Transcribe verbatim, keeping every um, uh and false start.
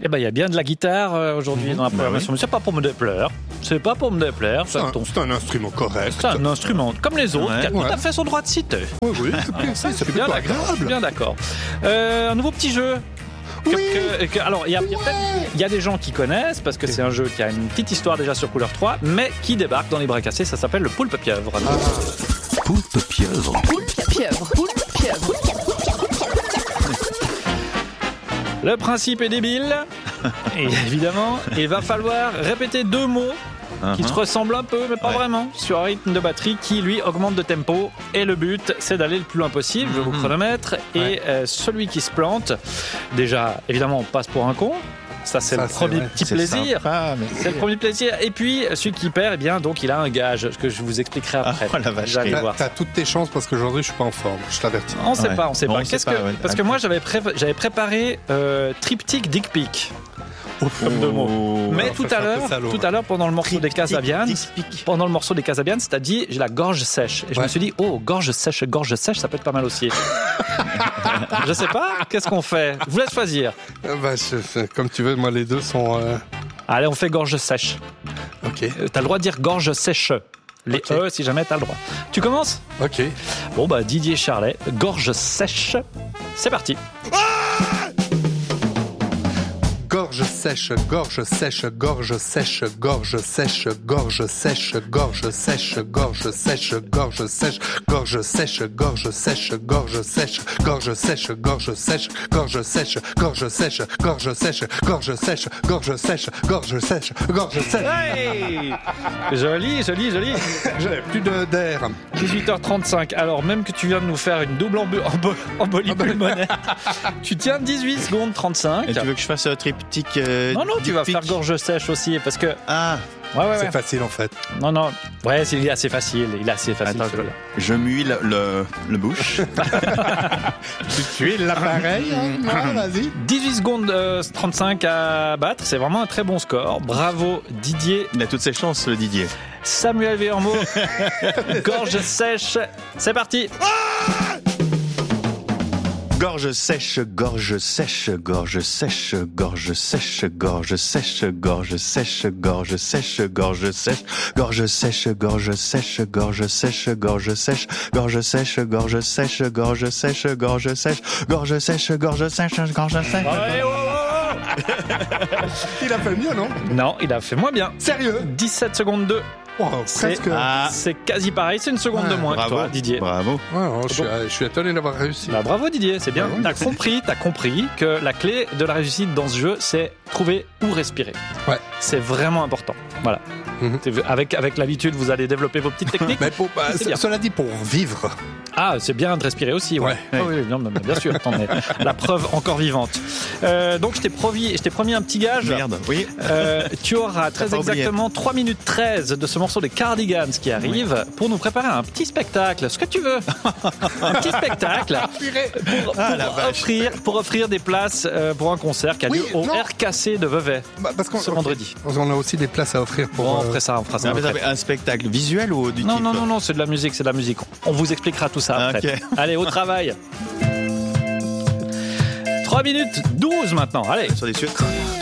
Eh ben, il y a bien de la guitare euh, aujourd'hui mmh, dans la programmation. Bah oui. Mais c'est pas pour me déplaire. C'est pas pour me déplaire. C'est un, c'est un instrument correct. C'est un instrument comme les autres, ouais, qui a ouais. tout à fait son droit de citer. Oui, oui, c'est, ouais, c'est, c'est bien agréable. Je suis bien d'accord. Euh, un nouveau petit jeu. Oui. Que, que, alors, il y, ouais. y a des gens qui connaissent parce que c'est un jeu qui a une petite histoire déjà sur Couleur trois, mais qui débarque dans les bras cassés. Ça s'appelle le Poulpe Pieuvre. Ah. Poulpe Pieuvre. Poulpe Pieuvre. Poulpe Pieuvre. Le principe est débile. Et évidemment, il va falloir répéter deux mots uh-huh. qui se ressemblent un peu, mais pas ouais. vraiment, sur un rythme de batterie qui, lui, augmente de tempo. Et le but, c'est d'aller le plus loin possible. Mm-hmm. Je vais vous chronomètre. Et ouais. euh, celui qui se plante, déjà, évidemment, on passe pour un con. Ça, c'est ça, le premier c'est petit c'est plaisir. Sympa, mais... C'est le premier plaisir. Et puis, celui qui perd, eh bien, donc, il a un gage que je vous expliquerai après. Ah, oh, la vache. T'as, t'as toutes tes chances parce qu'aujourd'hui, je suis pas en forme. Je t'avertis. On sait ouais. pas, on sait bon, pas. On Qu'est-ce sait que... pas ouais. Parce que moi, j'avais, pré... j'avais préparé euh, triptyque dick pic. Comme deux mots. Mais tout à l'heure, salaud, tout à l'heure, pendant le morceau des Casabians, pendant le morceau des Casabians, t'as dit j'ai la gorge sèche. Et ouais. je me suis dit oh gorge sèche, gorge sèche, ça peut être pas mal aussi. Je sais pas. Qu'est-ce qu'on fait? Je vous laisse choisir. Euh, bah, je, comme tu veux. Moi, les deux sont. Euh... Allez, on fait gorge sèche. Ok. Euh, t'as le droit de dire gorge sèche. Les okay. E, si jamais t'as le droit. Tu commences? Ok. Bon bah Didier Charlet, gorge sèche. C'est parti. Ah Gorge sèche, gorge sèche, gorge sèche, gorge sèche, gorge sèche, gorge sèche, gorge sèche, gorge sèche, gorge sèche, gorge sèche, gorge sèche, gorge sèche, gorge sèche, gorge sèche, gorge sèche, gorge sèche, gorge sèche, gorge sèche, gorge sèche, gorge sèche. Hey, joli, joli, joli. J'avais plus de d'air. dix-huit heures trente-cinq. Alors même que tu viens de nous faire une double embolie embo- pulmonaire, tu tiens dix-huit secondes trente-cinq. Et tu veux que je fasse un triptyque euh, Non, non, tu vas faire gorge sèche aussi parce que. Ah. Ouais, ouais, c'est ouais. facile en fait. Non, non. Ouais, c'est, il est assez facile. Il est assez facile. Attends, je m'huile le, le bouche. Tu huiles l'appareil hein? Non, vas-y. dix-huit secondes euh, trente-cinq à battre. C'est vraiment un très bon score. Bravo, Didier. Il a toutes ses chances, le Didier. Samuel Vermeau. Gorge sèche. C'est parti. Gorge sèche, gorge sèche, gorge sèche, gorge sèche, gorge sèche, gorge sèche, gorge sèche, gorge sèche, gorge sèche, gorge sèche, gorge sèche, gorge sèche, gorge sèche, gorge sèche, gorge sèche, gorge sèche, gorge sèche, gorge sèche, gorge sèche. Il a fait mieux, non? Non, il a fait moins bien. Sérieux? dix-sept secondes deux. Wow, c'est, ah. c'est quasi pareil, c'est une seconde ouais, de moins bravo, que toi, Didier. Bravo. Ouais, ouais, je, suis, je suis étonné d'avoir réussi. Bah, bravo Didier, c'est bien. Ouais, t'as compris, t'as compris que la clé de la réussite dans ce jeu, c'est trouver où respirer. Ouais. C'est vraiment important. Voilà. Mm-hmm. Avec, avec l'habitude, vous allez développer vos petites techniques. Mais pour, bah, c- cela dit, pour vivre. Ah, c'est bien de respirer aussi, ouais. ouais. Oh, oui, non, non, bien sûr, attendez. La preuve encore vivante. Euh, donc, je t'ai promis, je t'ai promis un petit gage. Merde, oui. Euh, tu auras très exactement trois minutes treize de ce morceau des Cardigans qui arrive oui. pour nous préparer un petit spectacle, ce que tu veux. Un petit spectacle pour, ah, pour, offrir, pour offrir des places euh, pour un concert qui a lieu oui, au non. R K C de Vevey bah, parce qu'on, ce okay. vendredi. On a aussi des places à offrir pour... Bon, on euh... ferait ça, on fera ça. Un, un spectacle visuel ou du non, type Non, non, non, c'est de la musique, c'est de la musique. On vous expliquera tout ça après. Okay. Allez, au travail. trois minutes douze maintenant, allez. Sur les suites.